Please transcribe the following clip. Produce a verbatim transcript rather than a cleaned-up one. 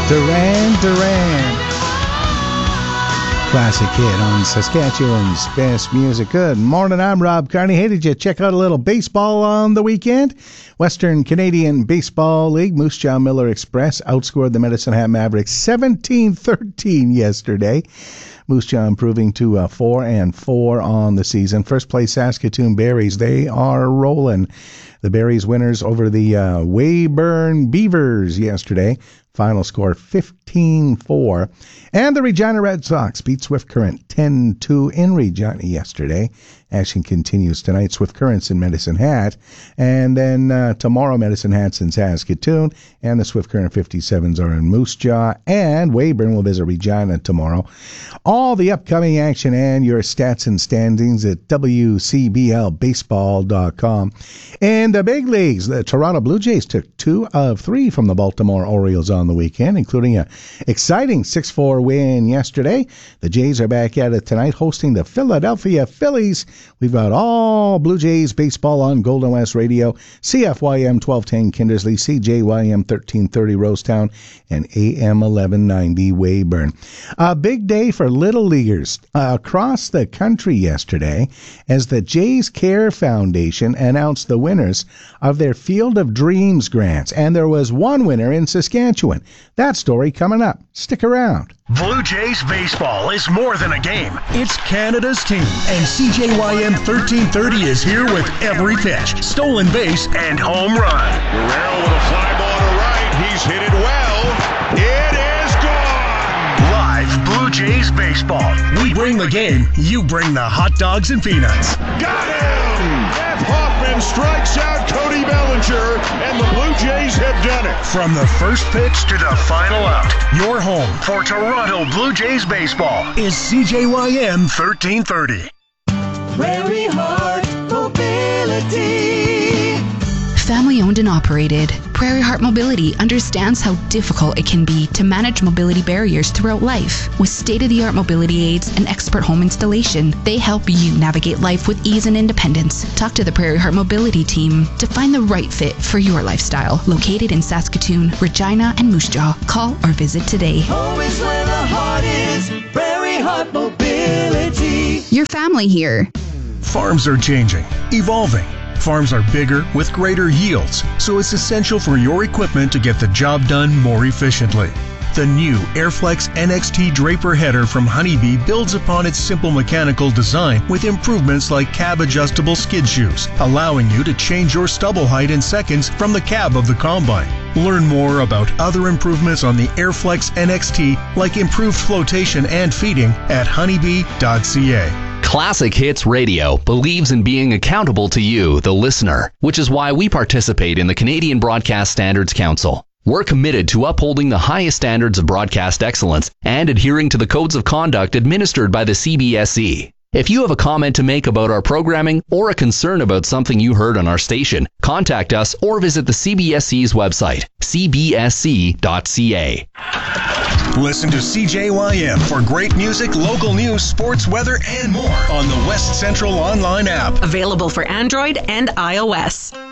Duran Duran. Classic hit on Saskatchewan's best music. Good morning, I'm Rob Carney. Hey, did you check out a little baseball on the weekend? Western Canadian Baseball League, Moose Jaw Miller Express outscored the Medicine Hat Mavericks seventeen thirteen yesterday. Moose Jaw improving to uh, four and four on the season. First place Saskatoon Berries, they are rolling. The Berries winners over the uh, Weyburn Beavers yesterday. Final score fifteen four. And the Regina Red Sox beat Swift Current ten two in Regina yesterday. Action continues tonight. Swift Current's in Medicine Hat. And then uh, tomorrow, Medicine Hat's in Saskatoon. And the Swift Current fifty-sevens are in Moose Jaw. And Weyburn will visit Regina tomorrow. All the upcoming action and your stats and standings at W C B L baseball dot com. In the big leagues, the Toronto Blue Jays took two of three from the Baltimore Orioles on the weekend, including an exciting six four win yesterday. The Jays are back at it tonight, hosting the Philadelphia Phillies. We've got all Blue Jays baseball on Golden West Radio, C F Y M twelve ten Kindersley, C J Y M thirteen thirty Rosetown, and A M eleven ninety Weyburn. A big day for Little Leaguers uh, across the country yesterday as the Jays Care Foundation announced the winners of their Field of Dreams grants, and there was one winner in Saskatchewan. That story coming up. Stick around. Blue Jays baseball is more than a game. It's Canada's team, and C J Y M thirteen thirty is here with every pitch, stolen base, and home run. Guerrero with a fly ball to right. He's hit it well. It is gone. Live Blue Jays baseball. We bring the game. You bring the hot dogs and peanuts. Got him! Jeff Hoffman strikes out Cody Bellinger, and the Blue Jays have done it. From the first pitch to the final out, your home for Toronto Blue Jays baseball is C J Y M thirteen thirty. Prairie Heart Mobility. Family owned and operated, Prairie Heart Mobility understands how difficult it can be to manage mobility barriers throughout life. With state-of-the-art mobility aids and expert home installation, they help you navigate life with ease and independence. Talk to the Prairie Heart Mobility team to find the right fit for your lifestyle. Located in Saskatoon, Regina, and Moose Jaw. Call or visit today. Home is where the heart is. Prairie Heart Mobility. Your family here. Farms are changing, evolving. Farms are bigger with greater yields, so it's essential for your equipment to get the job done more efficiently. The new Airflex N X T Draper header from Honeybee builds upon its simple mechanical design with improvements like cab-adjustable skid shoes, allowing you to change your stubble height in seconds from the cab of the combine. Learn more about other improvements on the Airflex N X T, like improved flotation and feeding, at honeybee dot c a. Classic Hits Radio believes in being accountable to you, the listener, which is why we participate in the Canadian Broadcast Standards Council. We're committed to upholding the highest standards of broadcast excellence and adhering to the codes of conduct administered by the C B S E. If you have a comment to make about our programming or a concern about something you heard on our station, contact us or visit the C B S E's website, c b s c dot c a. Listen to C J Y M for great music, local news, sports, weather, and more on the West Central online app. Available for Android and iOS.